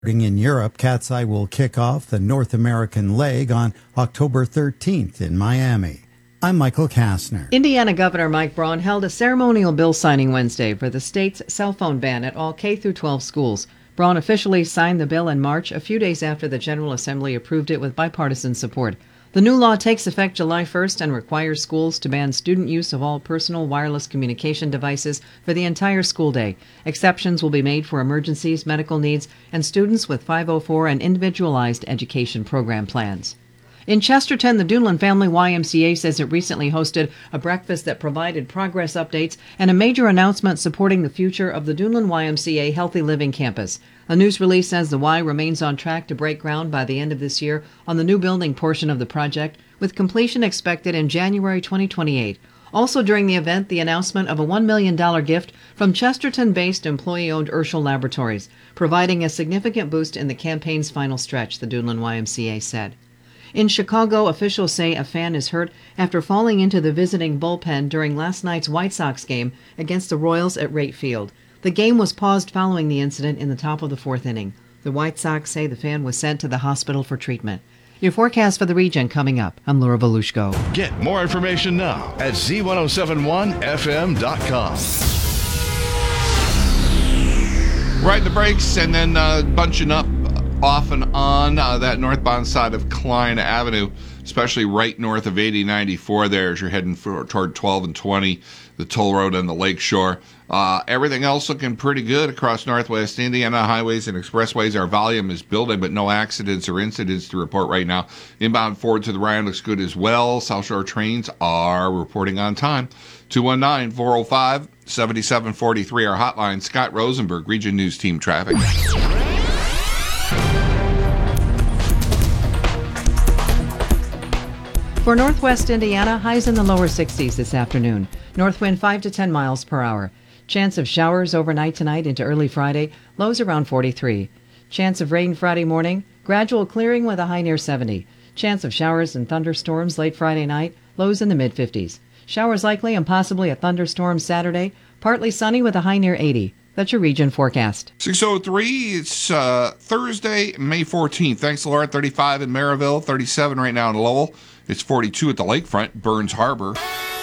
In Europe, Cat's Eye will kick off the North American leg on October 13th in Miami. I'm Michael Kastner. Indiana Governor Mike Braun held a ceremonial bill signing Wednesday for the state's cell phone ban at all K-12 schools. Braun officially signed the bill in March, a few days after the General Assembly approved it with bipartisan support. The new law takes effect July 1st and requires schools to ban student use of all personal wireless communication devices for the entire school day. Exceptions will be made for emergencies, medical needs, and students with 504 and individualized education program plans. In Chesterton, the Duneland Family YMCA says it recently hosted a breakfast that provided progress updates and a major announcement supporting the future of the Duneland YMCA Healthy Living Campus. A news release says the Y remains on track to break ground by the end of this year on the new building portion of the project, with completion expected in January 2028. Also during the event, the announcement of a $1 million gift from Chesterton-based employee-owned Urschel Laboratories, providing a significant boost in the campaign's final stretch, the Duneland YMCA said. In Chicago, officials say a fan is hurt after falling into the visiting bullpen during last night's White Sox game against the Royals at Rate Field. The game was paused following the incident in the top of the fourth inning. The White Sox say the fan was sent to the hospital for treatment. Your forecast for the region coming up. I'm Laura Volushko. Get more information now at Z1071FM.com. Riding the brakes and then bunching up off and on that northbound side of Klein Avenue, especially right north of 8094 there as you're heading toward 12 and 20, the toll road on the lake shore. Everything else looking pretty good across northwest Indiana highways and expressways. Our volume is building, but no accidents or incidents to report right now. Inbound forward to the Ryan looks good as well. South Shore trains are reporting on time. 219-405-7743, our hotline. Scott Rosenberg, Region News Team Traffic. For northwest Indiana, highs in the lower 60s this afternoon. North wind 5 to 10 miles per hour. Chance of showers overnight tonight into early Friday, lows around 43. Chance of rain Friday morning, gradual clearing with a high near 70. Chance of showers and thunderstorms late Friday night, lows in the mid-50s. Showers likely and possibly a thunderstorm Saturday, partly sunny with a high near 80. That's your region forecast. 6:03, it's Thursday, May 14th. Thanks, Laura. 35 in Maryville, 37 right now in Lowell. It's 42 at the lakefront, Burns Harbor.